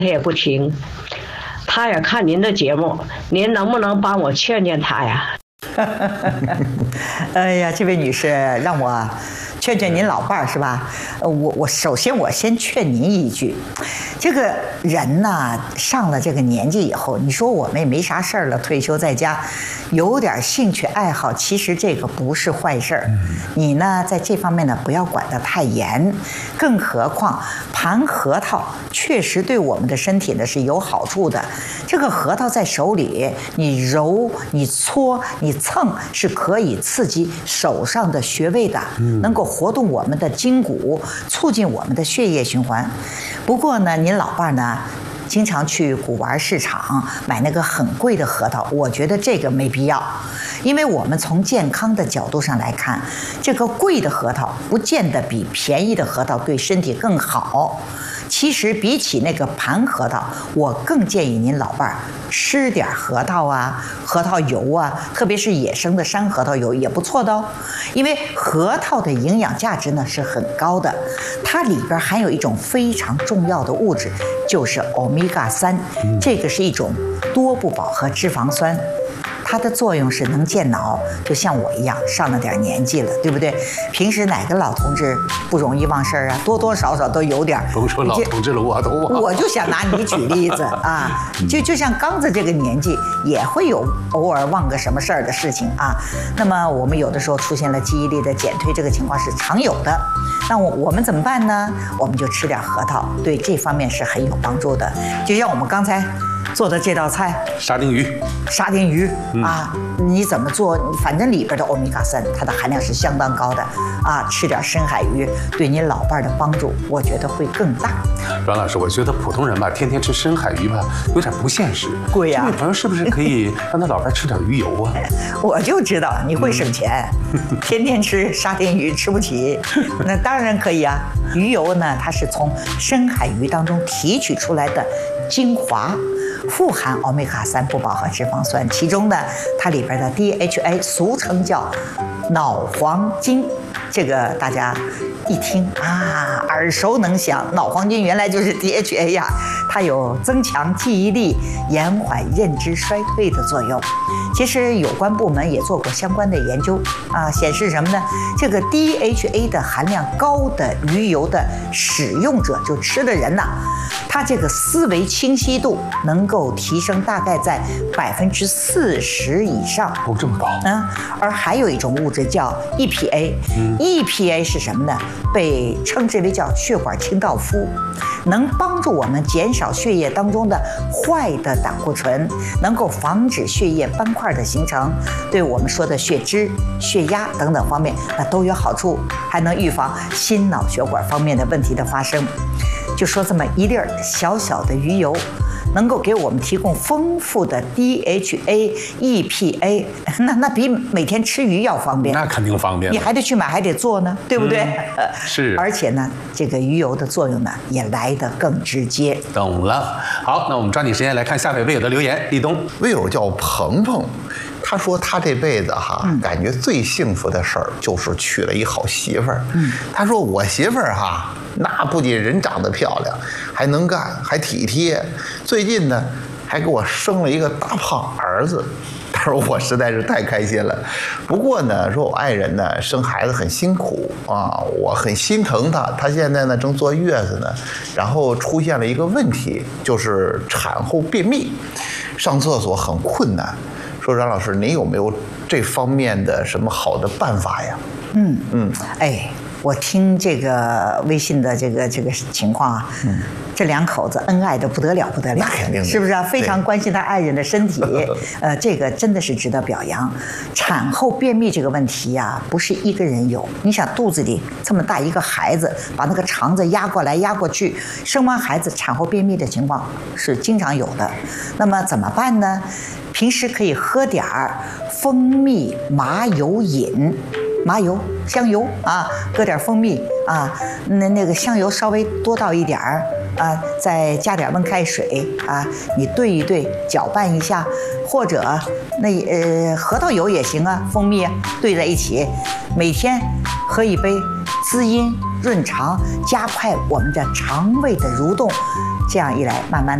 也不听，他也看您的节目，您能不能帮我劝劝他呀？ 哎呀，这位女士，让我劝劝您老伴儿是吧？我首先先劝您一句，这个人呐，上了这个年纪以后，你说我们也没啥事儿了，退休在家，有点兴趣爱好，其实这个不是坏事儿。你呢，在这方面呢，不要管得太严。更何况盘核桃确实对我们的身体呢是有好处的。这个核桃在手里，你揉、你搓、你蹭，是可以刺激手上的穴位的，能够活动我们的筋骨，促进我们的血液循环。不过呢，您老伴儿呢，经常去古玩市场买那个很贵的核桃，我觉得这个没必要，因为我们从健康的角度上来看，这个贵的核桃不见得比便宜的核桃对身体更好。其实比起那个盘核桃，我更建议您老伴儿吃点核桃啊、核桃油啊，特别是野生的山核桃油也不错的哦。因为核桃的营养价值呢是很高的，它里边含有一种非常重要的物质，就是欧米伽3，这个是一种多不饱和脂肪酸。它的作用是能健脑，就像我一样上了点年纪了，对不对？平时哪个老同志不容易忘事儿啊？多多少少都有点。 甭说老同志了，我都忘。 我就想拿你举例子啊，就像刚子这个年纪，也会有偶尔忘个什么事儿的事情啊。那么我们有的时候出现了记忆力的减退，这个情况是常有的。那我们怎么办呢？我们就吃点核桃，对这方面是很有帮助的。就像我们刚才做的这道菜， 沙丁鱼啊，你怎么做？反正里边的欧米伽3，它的含量是相当高的啊。吃点深海鱼，对您老伴儿的帮助，我觉得会更大。 阮老师，我觉得普通人吧，天天吃深海鱼吧，有点不现实。 贵呀！ 这位朋友是不是可以让他老伴吃点鱼油啊？ 我就知道你会省钱，天天吃沙丁鱼吃不起，那当然可以啊。鱼油呢，它是从深海鱼当中提取出来的精华。富含欧米伽3不饱和脂肪酸，其中呢，它里边的 DHA 俗称叫脑黄金，这个大家一听啊，耳熟能详。脑黄金原来就是 DHA 呀，它有增强记忆力、延缓认知衰退的作用。其实有关部门也做过相关的研究啊，显示什么呢？这个 DHA 的含量高的鱼油的使用者，就吃的人呐，他这个思维清晰度能够提升大概在40%以上。 哦，这么高。 而还有一种物质叫 EPA，EPA 是什么呢？被称之为叫血管清道夫，能帮助我们减少血液当中的坏的胆固醇，能够防止血液斑块的形成，对我们说的血脂、血压等等方面那都有好处，还能预防心脑血管方面的问题的发生。就说这么一粒小小的鱼油，能够给我们提供丰富的 DHA、EPA， 那比每天吃鱼要方便。 那肯定方便， 你还得去买，还得做呢，对不对？ 是。 而且呢，这个鱼油的作用呢，也来得更直接。 懂了。好，那我们抓紧时间来看下位位友的留言。立冬， 位友叫鹏鹏，他说他这辈子感觉最幸福的事儿就是娶了一好媳妇儿。他说我媳妇儿那不仅人长得漂亮，还能干，还体贴。最近呢，还给我生了一个大胖儿子。他说我实在是太开心了。不过呢，说我爱人呢生孩子很辛苦啊，我很心疼他。他现在呢正坐月子呢，然后出现了一个问题，就是产后便秘，上厕所很困难。说阮老师，您有没有这方面的什么好的办法呀？ 我听这个微信的这个情况啊，这两口子恩爱的不得了， 那肯定的， 是不是啊？非常关心他爱人的身体，这个真的是值得表扬。产后便秘这个问题呀，不是一个人有，你想肚子里这么大一个孩子，把那个肠子压过来压过去，生完孩子产后便秘的情况是经常有的。那么怎么办呢？平时可以喝点蜂蜜麻油饮。麻油、香油啊，搁点蜂蜜啊，那个香油稍微多倒一点儿啊，再加点温开水啊，你兑一兑，搅拌一下，或者核桃油也行啊，蜂蜜兑在一起，每天喝一杯，滋阴润肠，加快我们的肠胃的蠕动， 这样一来，慢慢